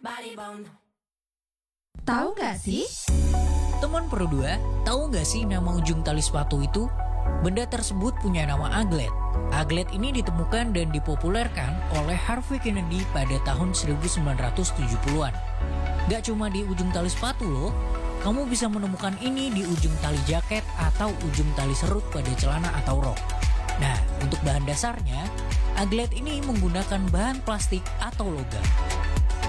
Tahu nggak sih? Teman Pro2, tahu nggak sih nama ujung tali sepatu itu? Benda tersebut punya nama aglet. Aglet ini ditemukan dan dipopulerkan oleh Harvey Kennedy pada tahun 1970-an. Gak cuma di ujung tali sepatu loh, kamu bisa menemukan ini di ujung tali jaket atau ujung tali serut pada celana atau rok. Nah, untuk bahan dasarnya, aglet ini menggunakan bahan plastik atau logam.